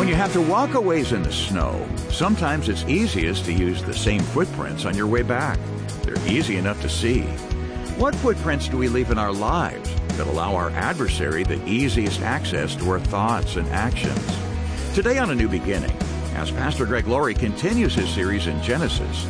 When you have to walk a ways in the snow, sometimes it's easiest to use the same footprints on your way back. They're easy enough to see. What footprints do we leave in our lives that allow our adversary the easiest access to our thoughts and actions? Today on A New Beginning, as Pastor Greg Laurie continues his series in Genesis,